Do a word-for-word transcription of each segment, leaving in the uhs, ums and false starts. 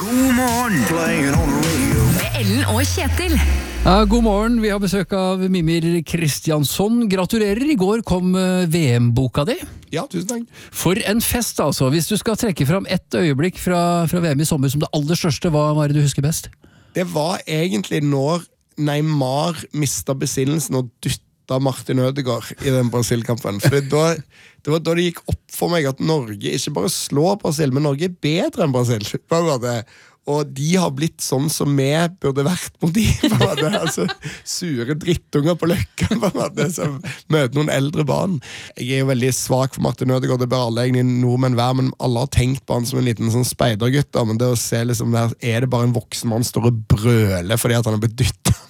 God morgen, playing on the radio. Med Ellen og Kjetil. Ja, god morgen, vi har besøk av Mimir Kristiansson. Gratulerer, i går kom V M-boka di. Ja, tusen takk. For en fest altså. Hvis du skal trekke fram ett øyeblikk fra, fra V M i sommer som det aller største, hva var det du husker best? Det var egentlig når Neymar mistet besinnelsen og dytta Martin Ødegaard i den Brasil-kampen. For det, da, det var da det gikk opp for meg at Norge ikke bare slår Brasil, men Norge er bedre enn Brasil. Hva var det? Og de har blitt sånn som vi burde vært mot de, altså, sure drittunger på løkka, som møter noen eldre barn. Jeg er jo veldig svak for Martin Ødegaard, det bør alle egentlig nordmenn være, men alle har tenkt på han som en liten sånn speidergutt, da, men det å se liksom der, er det bare en voksen mann står og brøler fordi at han er blitt dyttet?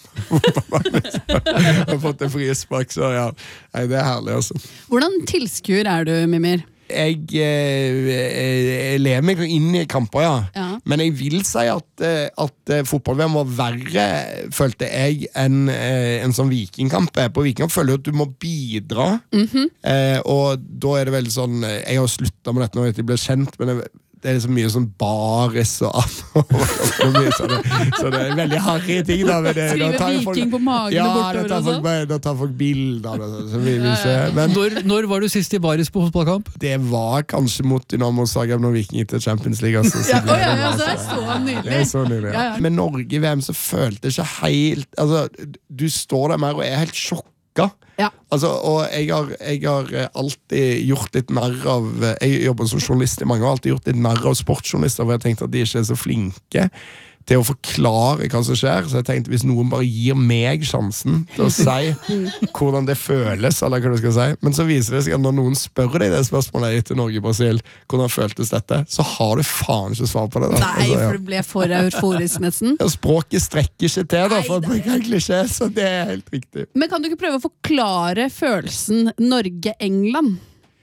Jeg har fått det frie spak, så ja, nei, det er herlig altså. Hvordan tilskuer er du, Mimir? Jeg, eh, jeg lever meg inn i kamper, ja. Ja. Men jeg vil si at, at fotball-V M var verre, følte jeg, enn eh, en sånn vikingkamp. På vikingkamp føler jeg at du må bidra, Mm-hmm. eh, og da er det veldig sånn, jeg har sluttet med dette når jeg blir kjent, men jeg, det er så mye sånn baris og annet, så, så det er veldig harrige ting da. Det, Skrive da viking folk, på magen ja, og bortover da tar og folk, sånn. da tar folk bilder, så vi vil se. Men Når, når var du sist i baris på fotballkamp? det var kanskje mot Dynamo Zagreb når Viking gikk til Champions League. Altså, så Ja, ble å, ja, det ja, bare- så det er så nydelig. Det er så nydelig, ja. Ja, ja. Men Norge i V M så følte jeg ikke helt altså, du står der mer og er helt sjokka. Ja. Altså, og jeg har, jeg har alltid gjort litt narr av jeg jobber som journalist i mange år, alltid gjort litt narr av sportsjournalister, for jeg tenkte at de ikke er så flinke til å forklare hva som skjer, så jeg tenkte hvis noen bare gir meg sjansen til å si hvordan det føles, eller hva du skal si, men så viser det seg at når noen spør deg det spørsmålet etter Norge-Brasil, hvordan føltes dette, så har du faen ikke svar på det da. Nei, Altså, ja. for det ble for euforisk nesten. Ja, språket strekker ikke til da, for å Nei, bruke en klisjé, så det er helt riktig. Men kan du ikke prøve å forklare følelsen Norge-England?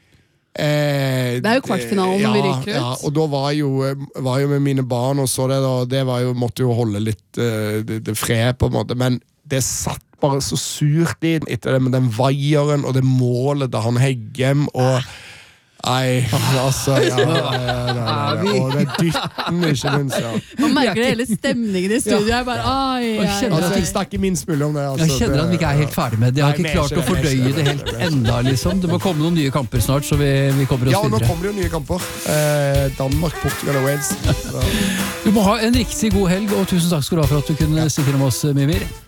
Eh, Det er jo kvartfinalen ja, vi ryker ut. Ja, og da var jeg jo, var jo med mine barn og så det da, det var jo, måtte jo holde litt uh, det, det fred på en måte, men det satt bare så surt i etter det med den vaieren og det målet da han Heggem og Nei, altså ja, ja, ja, ja, ja, og det er dytten ikke minst, ja. Man merker det hele stemningen i studio. Jeg bare, ai, Og ai, kjenner Altså, at jeg vi, snakker min smule om det altså, jeg kjenner at vi ikke er helt ferdig med det. Jeg har Nei, ikke vi er klart å ikke det, vi er fordøye ikke det det, helt vi er ikke det. enda, liksom. Det må komme noen nye kamper snart, så vi, vi kommer Ja, oss og nå videre. kommer det jo nye kamper eh, Danmark, Portugal og Wales så. Du må ha en riktig god helg, og tusen takk skal du ha for at du kunne stikke med oss, Mimir.